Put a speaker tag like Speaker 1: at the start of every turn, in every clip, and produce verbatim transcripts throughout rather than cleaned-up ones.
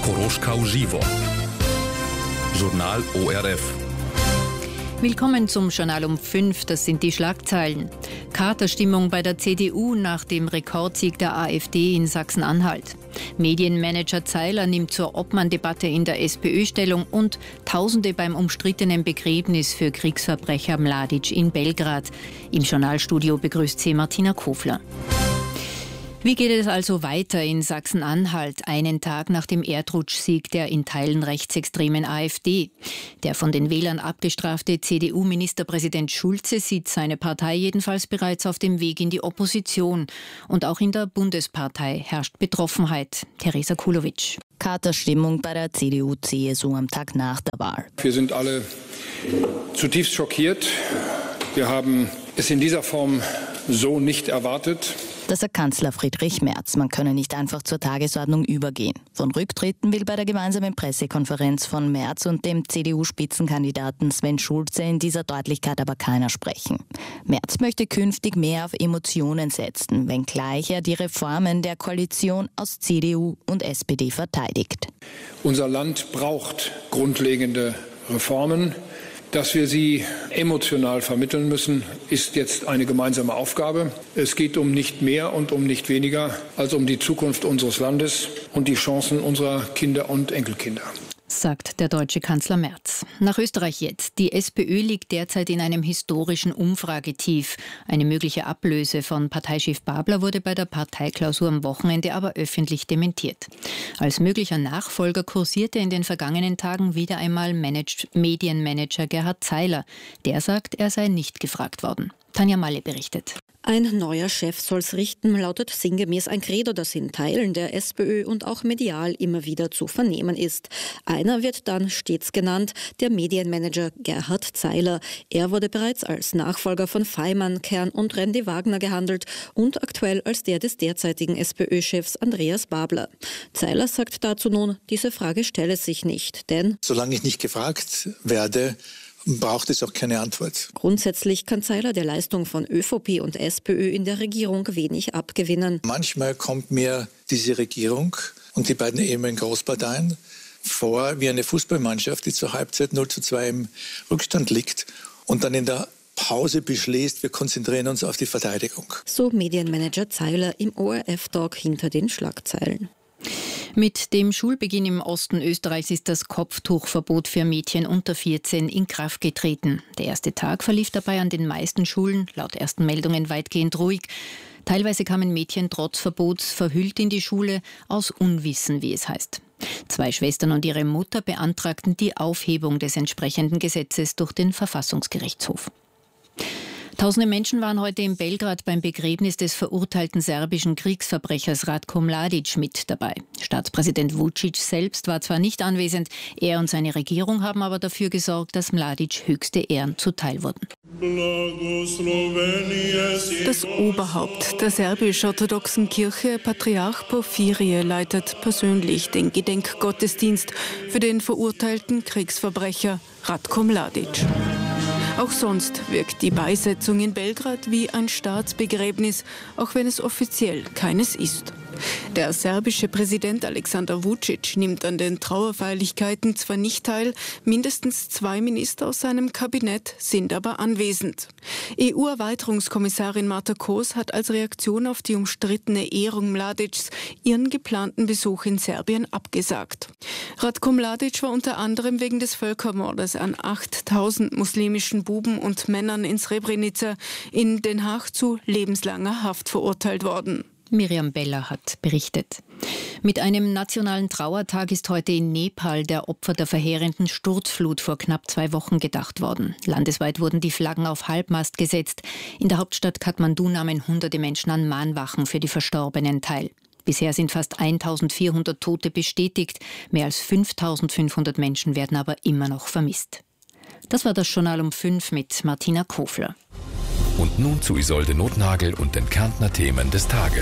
Speaker 1: Koroška uživo. Journal O R F.
Speaker 2: Willkommen zum Journal um fünf, das sind die Schlagzeilen. Katerstimmung bei der C D U nach dem Rekordsieg der AfD in Sachsen-Anhalt. Medienmanager Zeiler nimmt zur Obmann-Debatte in der SPÖ Stellung und Tausende beim umstrittenen Begräbnis für Kriegsverbrecher Mladic in Belgrad. Im Journalstudio begrüßt sie Martina Kofler. Wie geht es also weiter in Sachsen-Anhalt, einen Tag nach dem Erdrutschsieg der in Teilen rechtsextremen AfD? Der von den Wählern abgestrafte C D U-Ministerpräsident Schulze sieht seine Partei jedenfalls bereits auf dem Weg in die Opposition. Und auch in der Bundespartei herrscht Betroffenheit. Theresa Kulowitsch.
Speaker 3: Katerstimmung bei der C D U C S U am Tag nach der Wahl.
Speaker 4: Wir sind alle zutiefst schockiert. Wir haben es in dieser Form so nicht erwartet.
Speaker 3: Das sagt Kanzler Friedrich Merz. Man könne nicht einfach zur Tagesordnung übergehen. Von Rücktritten will bei der gemeinsamen Pressekonferenz von Merz und dem C D U-Spitzenkandidaten Sven Schulze in dieser Deutlichkeit aber keiner sprechen. Merz möchte künftig mehr auf Emotionen setzen, wenngleich er die Reformen der Koalition aus C D U und S P D verteidigt.
Speaker 4: Unser Land braucht grundlegende Reformen. Dass wir sie emotional vermitteln müssen, ist jetzt eine gemeinsame Aufgabe. Es geht um nicht mehr und um nicht weniger als um die Zukunft unseres Landes und die Chancen unserer Kinder und Enkelkinder,
Speaker 2: sagt der deutsche Kanzler Merz. Nach Österreich jetzt. Die SPÖ liegt derzeit in einem historischen Umfragetief. Eine mögliche Ablöse von Parteichef Babler wurde bei der Parteiklausur am Wochenende aber öffentlich dementiert. Als möglicher Nachfolger kursierte in den vergangenen Tagen wieder einmal Manage- Medienmanager Gerhard Zeiler. Der sagt, er sei nicht gefragt worden. Tanja Malle berichtet.
Speaker 5: Ein neuer Chef soll's richten, lautet sinngemäß ein Credo, das in Teilen der SPÖ und auch medial immer wieder zu vernehmen ist. Einer wird dann stets genannt, der Medienmanager Gerhard Zeiler. Er wurde bereits als Nachfolger von Faymann, Kern und Randy Wagner gehandelt und aktuell als der des derzeitigen SPÖ-Chefs Andreas Babler. Zeiler sagt dazu nun, diese Frage stelle sich nicht, denn
Speaker 6: solange ich nicht gefragt werde, braucht es auch keine Antwort.
Speaker 5: Grundsätzlich kann Zeiler der Leistung von ÖVP und SPÖ in der Regierung wenig abgewinnen.
Speaker 6: Manchmal kommt mir diese Regierung und die beiden ehemaligen Großparteien vor wie eine Fußballmannschaft, die zur Halbzeit null zu zwei im Rückstand liegt und dann in der Pause beschließt, wir konzentrieren uns auf die Verteidigung.
Speaker 5: So Medienmanager Zeiler im O R F-Talk hinter den Schlagzeilen.
Speaker 2: Mit dem Schulbeginn im Osten Österreichs ist das Kopftuchverbot für Mädchen unter vierzehn in Kraft getreten. Der erste Tag verlief dabei an den meisten Schulen, laut ersten Meldungen weitgehend ruhig. Teilweise kamen Mädchen trotz Verbots verhüllt in die Schule, aus Unwissen, wie es heißt. Zwei Schwestern und ihre Mutter beantragten die Aufhebung des entsprechenden Gesetzes durch den Verfassungsgerichtshof. Tausende Menschen waren heute in Belgrad beim Begräbnis des verurteilten serbischen Kriegsverbrechers Ratko Mladic mit dabei. Staatspräsident Vučić selbst war zwar nicht anwesend, er und seine Regierung haben aber dafür gesorgt, dass Mladic höchste Ehren zuteil wurden.
Speaker 7: Das Oberhaupt der serbisch-orthodoxen Kirche, Patriarch Porphyrie, leitet persönlich den Gedenkgottesdienst für den verurteilten Kriegsverbrecher Ratko Mladic. Auch sonst wirkt die Beisetzung in Belgrad wie ein Staatsbegräbnis, auch wenn es offiziell keines ist. Der serbische Präsident Aleksandar Vučić nimmt an den Trauerfeierlichkeiten zwar nicht teil, mindestens zwei Minister aus seinem Kabinett sind aber anwesend. E U-Erweiterungskommissarin Marta Kos hat als Reaktion auf die umstrittene Ehrung Mladics ihren geplanten Besuch in Serbien abgesagt. Ratko Mladic war unter anderem wegen des Völkermordes an achttausend muslimischen Buben und Männern in Srebrenica in Den Haag zu lebenslanger Haft verurteilt worden.
Speaker 2: Miriam Beller hat berichtet. Mit einem nationalen Trauertag ist heute in Nepal der Opfer der verheerenden Sturzflut vor knapp zwei Wochen gedacht worden. Landesweit wurden die Flaggen auf Halbmast gesetzt. In der Hauptstadt Kathmandu nahmen hunderte Menschen an Mahnwachen für die Verstorbenen teil. Bisher sind fast eintausendvierhundert Tote bestätigt. Mehr als fünftausendfünfhundert Menschen werden aber immer noch vermisst. Das war das Journal um fünf mit Martina Kofler.
Speaker 1: Und nun zu Isolde Nothnagel und den Kärntner Themen des Tages.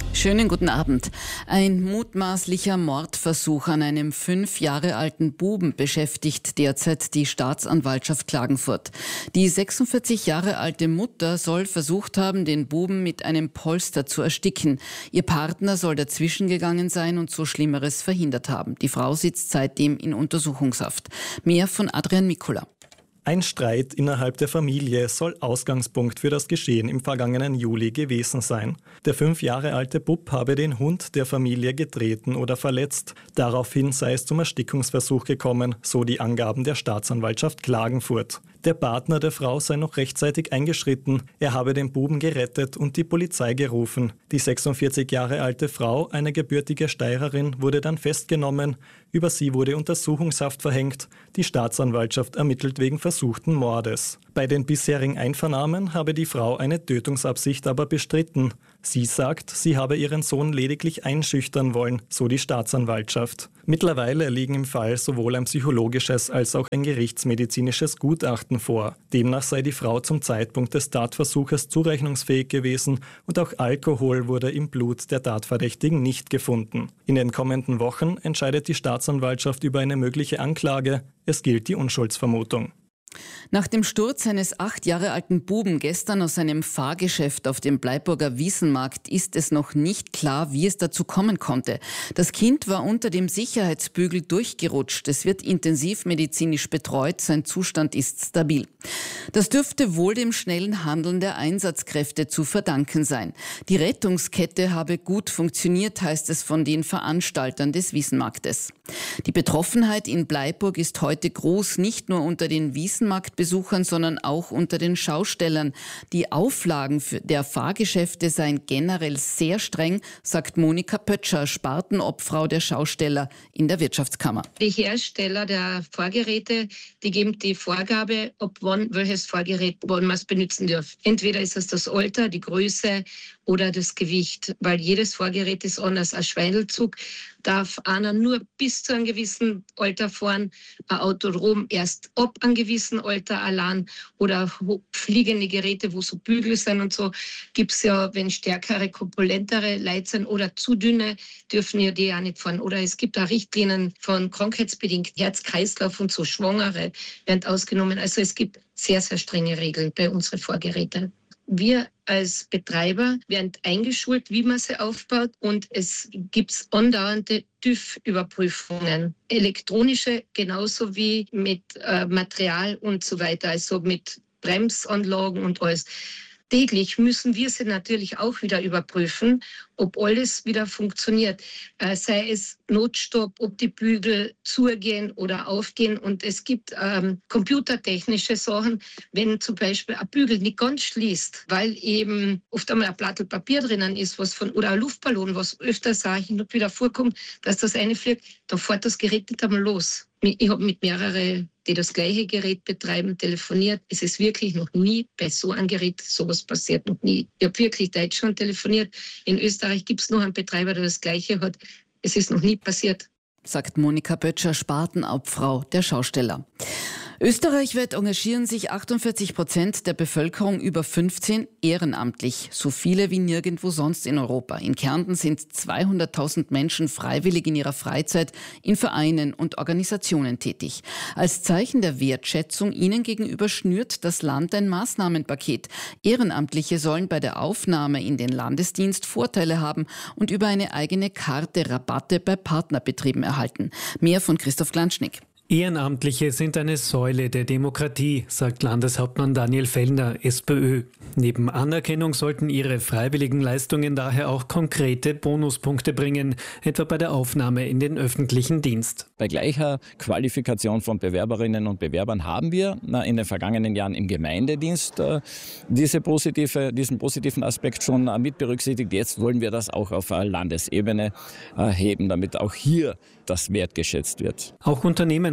Speaker 1: Schönen guten Abend. Ein mutmaßlicher Mordversuch an einem fünf Jahre alten Buben beschäftigt derzeit die Staatsanwaltschaft Klagenfurt. Die sechsundvierzig Jahre alte Mutter soll versucht haben, den Buben mit einem Polster zu ersticken. Ihr Partner soll dazwischen gegangen sein und so Schlimmeres verhindert haben. Die Frau sitzt seitdem in Untersuchungshaft. Mehr von Adrian Mikula.
Speaker 8: Ein Streit innerhalb der Familie soll Ausgangspunkt für das Geschehen im vergangenen Juli gewesen sein. Der fünf Jahre alte Bub habe den Hund der Familie getreten oder verletzt. Daraufhin sei es zum Erstickungsversuch gekommen, so die Angaben der Staatsanwaltschaft Klagenfurt. Der Partner der Frau sei noch rechtzeitig eingeschritten. Er habe den Buben gerettet und die Polizei gerufen. Die sechsundvierzig Jahre alte Frau, eine gebürtige Steirerin, wurde dann festgenommen. Über sie wurde Untersuchungshaft verhängt. Die Staatsanwaltschaft ermittelt wegen versuchten Mordes. Bei den bisherigen Einvernahmen habe die Frau eine Tötungsabsicht aber bestritten. Sie sagt, sie habe ihren Sohn lediglich einschüchtern wollen, so die Staatsanwaltschaft. Mittlerweile liegen im Fall sowohl ein psychologisches als auch ein gerichtsmedizinisches Gutachten vor. Demnach sei die Frau zum Zeitpunkt des Tatversuches zurechnungsfähig gewesen und auch Alkohol wurde im Blut der Tatverdächtigen nicht gefunden. In den kommenden Wochen entscheidet die Staatsanwaltschaft über eine mögliche Anklage. Es gilt die Unschuldsvermutung.
Speaker 1: Nach dem Sturz eines acht Jahre alten Buben gestern aus einem Fahrgeschäft auf dem Bleiburger Wiesenmarkt ist es noch nicht klar, wie es dazu kommen konnte. Das Kind war unter dem Sicherheitsbügel durchgerutscht. Es wird intensivmedizinisch betreut. Sein Zustand ist stabil. Das dürfte wohl dem schnellen Handeln der Einsatzkräfte zu verdanken sein. Die Rettungskette habe gut funktioniert, heißt es von den Veranstaltern des Wiesenmarktes. Die Betroffenheit in Bleiburg ist heute groß, nicht nur unter den Wiesenmarktbesuchern, sondern auch unter den Schaustellern. Die Auflagen für der Fahrgeschäfte seien generell sehr streng, sagt Monika Pötscher, Spartenobfrau der Schausteller in der Wirtschaftskammer.
Speaker 9: Die Hersteller der Fahrgeräte, die geben die Vorgabe, ob wann welches Fahrgerät wann man es benutzen darf. Entweder ist es das Alter, die Größe oder das Gewicht, weil jedes Fahrgerät ist anders. Ein Schweinelzug darf einer nur bis zu einem gewissen Alter fahren, ein Autodrom erst ab einem gewissen Alter allein oder fliegende Geräte, wo so Bügel sind und so, gibt es ja, wenn stärkere, korpulentere Leute sind oder zu dünne, dürfen ja die auch nicht fahren. Oder es gibt auch Richtlinien von krankheitsbedingt Herz-Kreislauf und so Schwangere werden ausgenommen. Also es gibt sehr, sehr strenge Regeln bei unseren Fahrgeräten. Wir als Betreiber werden eingeschult, wie man sie aufbaut, und es gibt andauernde TÜV-Überprüfungen. Elektronische genauso wie mit äh, Material und so weiter, also mit Bremsanlagen und alles. Täglich müssen wir sie natürlich auch wieder überprüfen, ob alles wieder funktioniert. Äh, sei es Notstopp, ob die Bügel zugehen oder aufgehen. Und es gibt ähm, computertechnische Sachen, wenn zum Beispiel ein Bügel nicht ganz schließt, weil eben oft einmal ein Blatt Papier drinnen ist, was von, oder ein Luftballon, was öfters auch hin und wieder vorkommt, dass das reinfliegt, dann fährt das Gerät nicht einmal los. Ich habe mit mehreren, die das gleiche Gerät betreiben, telefoniert. Es ist wirklich noch nie bei so einem Gerät sowas passiert, noch nie. Ich habe wirklich Deutschland telefoniert. In Österreich gibt es noch einen Betreiber, der das Gleiche hat. Es ist noch nie passiert.
Speaker 1: Sagt Monika Pötscher, Spartenobfrau der Schausteller. Österreichweit engagieren sich achtundvierzig Prozent der Bevölkerung über fünfzehn ehrenamtlich, so viele wie nirgendwo sonst in Europa. In Kärnten sind zweihunderttausend Menschen freiwillig in ihrer Freizeit in Vereinen und Organisationen tätig. Als Zeichen der Wertschätzung ihnen gegenüber schnürt das Land ein Maßnahmenpaket. Ehrenamtliche sollen bei der Aufnahme in den Landesdienst Vorteile haben und über eine eigene Karte Rabatte bei Partnerbetrieben erhalten. Mehr von Christoph Glanschnick.
Speaker 10: Ehrenamtliche sind eine Säule der Demokratie, sagt Landeshauptmann Daniel Fellner, SPÖ. Neben Anerkennung sollten ihre freiwilligen Leistungen daher auch konkrete Bonuspunkte bringen, etwa bei der Aufnahme in den öffentlichen Dienst.
Speaker 11: Bei gleicher Qualifikation von Bewerberinnen und Bewerbern haben wir in den vergangenen Jahren im Gemeindedienst diese positive, diesen positiven Aspekt schon mit berücksichtigt. Jetzt wollen wir das auch auf Landesebene heben, damit auch hier das wertgeschätzt wird.
Speaker 10: Auch Unternehmen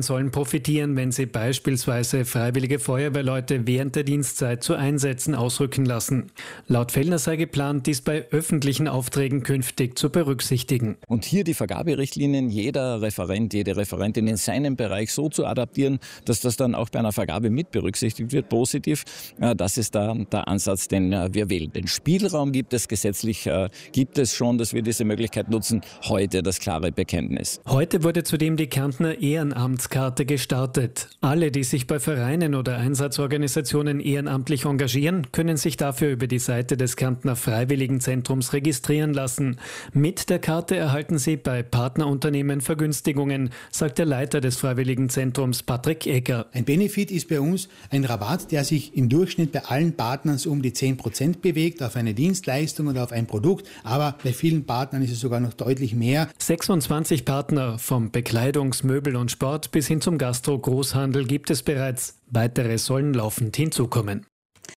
Speaker 10: sollen profitieren, wenn sie beispielsweise freiwillige Feuerwehrleute während der Dienstzeit zu Einsätzen ausrücken lassen. Laut Fellner sei geplant, dies bei öffentlichen Aufträgen künftig zu berücksichtigen.
Speaker 11: Und hier die Vergaberichtlinien jeder Referent, jede Referentin in seinem Bereich so zu adaptieren, dass das dann auch bei einer Vergabe mit berücksichtigt wird, positiv. Das ist da der Ansatz, den wir wählen. Den Spielraum gibt es gesetzlich, gibt es schon, dass wir diese Möglichkeit nutzen. Heute das klare Bekenntnis.
Speaker 10: Heute wurde zudem die Kärntner Ehrenamtskarte gestartet. Alle, die sich bei Vereinen oder Einsatzorganisationen ehrenamtlich engagieren, können sich dafür über die Seite des Kärntner Freiwilligenzentrums registrieren lassen. Mit der Karte erhalten sie bei Partnerunternehmen Vergünstigungen, sagt der Leiter des Freiwilligenzentrums Patrick Egger.
Speaker 12: Ein Benefit ist bei uns ein Rabatt, der sich im Durchschnitt bei allen Partnern so um die zehn Prozent bewegt auf eine Dienstleistung oder auf ein Produkt, aber bei vielen Partnern ist es sogar noch deutlich mehr.
Speaker 10: sechsundzwanzig Partner vom Bekleidungs-, Möbel- und Sport bis hin zum Gastro-Großhandel gibt es bereits. Weitere sollen laufend hinzukommen.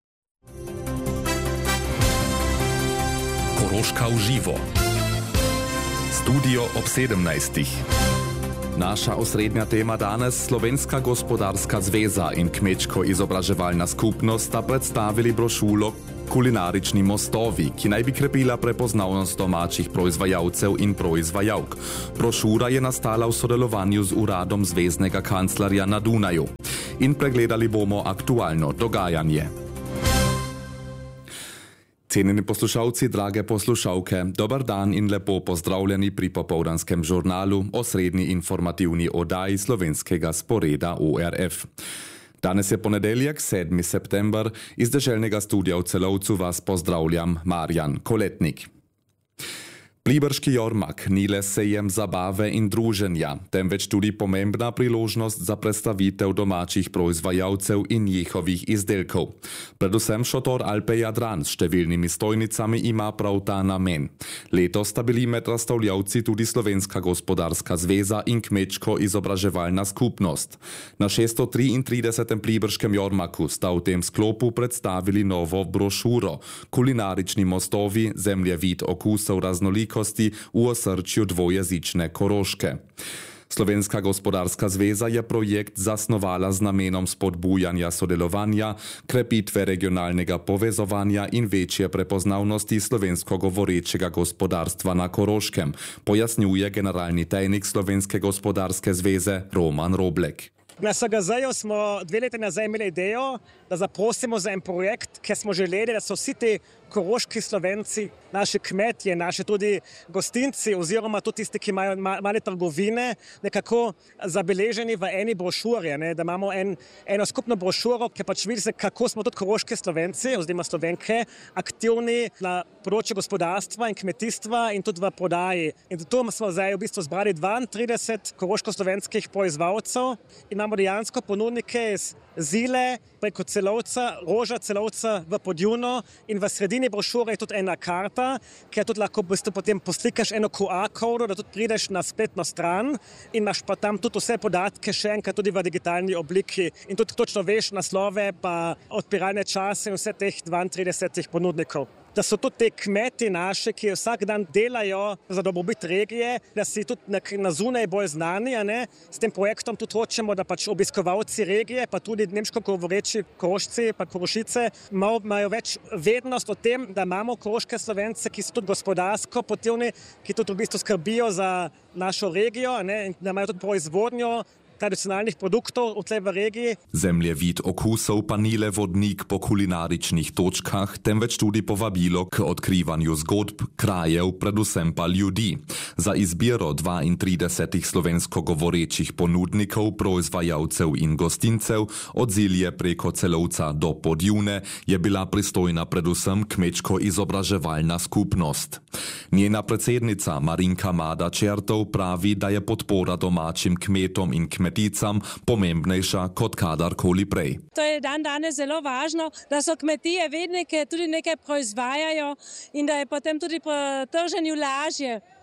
Speaker 13: Koroška uživo. Studio ob sedemnajstih. Naša osrednja tema danes, Slovenska gospodarska zveza in kmečko-izobraževalna skupnost sta predstavili brošuro Kulinarični mostovi, ki naj bi krepila prepoznavnost domačih proizvajalcev in proizvajalk. Brošura je nastala v sodelovanju z uradom zveznega kanclerja na Dunaju. In pregledali bomo aktualno dogajanje. Cenjeni poslušalci, drage poslušalke, dober dan in lepo pozdravljeni pri popoldanskem žurnalu, osrednji informativni oddaji slovenskega sporeda O R F. Danes je ponedeljek, sedmi september, iz deželnega studia v Celovcu vas pozdravljam Marjan Koletnik. Pliberški jormak ni le sejem zabave in druženja, temveč tudi pomembna priložnost za predstavitev domačih proizvajalcev in njihovih izdelkov. Predvsem šotor Alpe Jadran s številnimi stojnicami ima prav ta namen. Letos sta bili med razstavljavci tudi Slovenska gospodarska zveza in kmečko-izobraževalna skupnost. Na šeststo triintridesetem Pliberškem jormaku sta v tem sklopu predstavili novo brošuro Kulinarični mostovi, zemljevid okusov raznolikosti v osrčju dvojezične Koroške. Slovenska gospodarska zveza je projekt zasnovala z namenom spodbujanja sodelovanja, krepitve regionalnega povezovanja in večje prepoznavnosti slovensko govorečega gospodarstva na Koroškem, pojasnjuje generalni tajnik Slovenske gospodarske zveze Roman Roblek.
Speaker 14: Na S G Z-ju smo dve leti nazaj imeli idejo, da zaprosimo za en projekt, ker smo želeli, da so vsi ti koroški Slovenci, naši kmetje, naši tudi gostinci oziroma tudi tisti, ki imajo male trgovine, nekako zabeleženi v eni brošuri, ne? Da imamo en, eno skupno brošuro, ki pač vidi se, kako smo tudi koroški Slovenci oziroma Slovenke aktivni na področju gospodarstva in kmetijstva in tudi v prodaji. In zato smo zdaj v bistvu zbrali dvaintrideset koroško-slovenskih proizvajalcev. Imamo dejansko ponudnike iz Zile, preko Celovca, Roža Celovca v Podjuno in v sredini brošure je tudi ena karta, kjer tudi lahko v bistvu potem poslikaš eno Q R-kodo, da tudi prideš na spletno stran in imaš pa tam tudi vse podatke še enkrat tudi v digitalni obliki in tudi točno veš naslove pa odpiralne čase in vse teh dvaintridesetih ponudnikov. Da so tudi te kmeti naše, ki vsak dan delajo za dobrobit regije, da si tudi na zunaj bolj znani, a ne? S tem projektom tudi hočemo, da pač obiskovalci regije, pa tudi nemško govoreči Korošci, pa Korošice, imajo več vednost o tem, da imamo koroške Slovence, ki so tudi gospodarsko potivni, ki tudi v bistvu skrbijo za našo regijo, a ne? In da imajo tudi proizvodnjo tradicionalnih produktov v tlej v regiji.
Speaker 13: Zemljevid okusov pa ni le vodnik po kulinaričnih točkah, temveč tudi povabilo k odkrivanju zgodb, krajev, predvsem pa ljudi. Za izbiro dvaintridesetih slovensko govorečih ponudnikov, proizvajalcev in gostincev od Zilje preko Celovca do Podjune je bila pristojna predvsem kmečko-izobraževalna skupnost. Njena predsednica Marinka Mada Čertov pravi, da je podpora domačim kmetom in kmetom kmeticam pomembnejša kot kadarkoli prej.
Speaker 15: To je dan danes zelo važno, da so kmetije vedne, ki tudi nekaj proizvajajo in da je potem tudi po trženju lažje.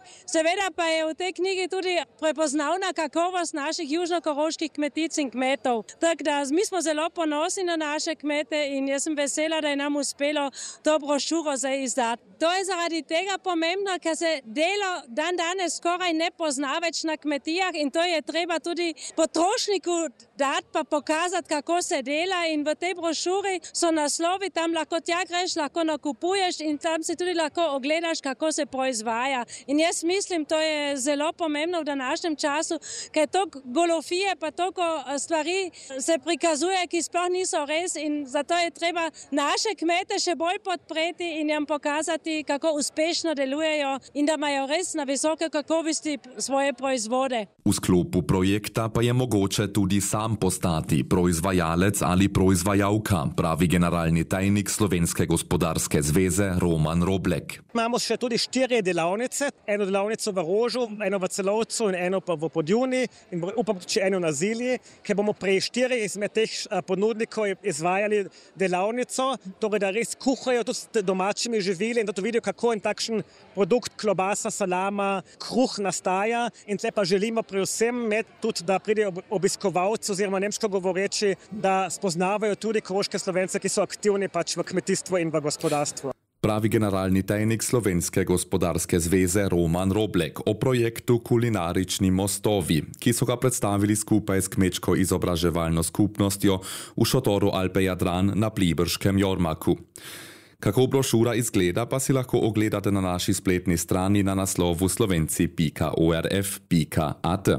Speaker 15: Seveda pa je v tej knjigi tudi prepoznavna kakovost naših južnokoroških kmetic in kmetov. Tako da mi smo zelo ponosni na naše kmete in jaz sem vesela, da je nam uspelo to brošuro zdaj izdati. To je zaradi tega pomembno, ker se delo dan danes skoraj ne pozna več na kmetijah in to je treba tudi potrošniku dati pa pokazati, kako se dela in v tej brošuri so naslovi, tam lahko tja greš, lahko nakupuješ in tam si tudi lahko ogledaš, kako se proizvaja. In jaz mislim, to je zelo pomembno v današnjem času, ker toliko goljufije pa toliko stvari se prikazuje, ki sploh niso res in zato je treba naše kmete še bolj podpreti in jim pokazati, kako uspešno delujejo in da imajo res na visoke kakovosti svoje proizvode.
Speaker 13: V sklopu projekta pa je mogoče tudi sam postati proizvajalec ali proizvajalka, pravi generalni tajnik Slovenske gospodarske zveze Roman Roblek.
Speaker 14: Imamo še tudi štiri delavnice, eno delavnico v Rožu, eno v Celovcu in eno pa v Podjuni in upam, če eno na Zilji, ker bomo pri štiri izmed teh ponudnikov izvajali delavnico, torej da res kuhajo tudi s domačimi živili in da to vidijo, kako in takšen produkt, klobasa, salama, kruh nastaja in tle pa želimo pri vsem med tudi, da pridejo obiskovalci oziroma nemško govoreči, da spoznavajo tudi koroške Slovence, ki so aktivni pač v kmetijstvu in v gospodarstvu.
Speaker 13: Pravi generalni tajnik Slovenske gospodarske zveze Roman Roblek o projektu Kulinarični mostovi, ki so ga predstavili skupaj s kmečko izobraževalno skupnostjo v šotoru Alpe Jadran na Pliberškem Jormaku. Kako brošura izgleda, pa si lahko ogledate na naši spletni strani na naslovu slovenci pika o r f pika a t.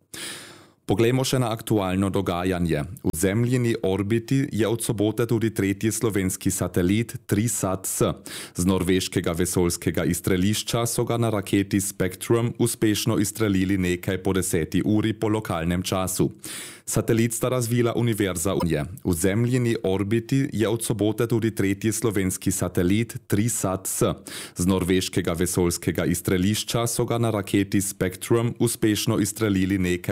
Speaker 13: Poglejmo še na aktualno dogajanje. V Zemljini orbiti je od sobote tudi tretji slovenski satelit Trisat S. Z norveškega vesoljskega izstrelišča so ga na raketi Spectrum uspešno izstrelili nekaj po deseti uri po lokalnem času. Satelit sta razvila Univerza Unije. V Zemljini orbiti je od sobote tudi tretji slovenski satelit Trisat S. Z norveškega vesoljskega izstrelišča so ga na raketi Spectrum uspešno izstrelili nekaj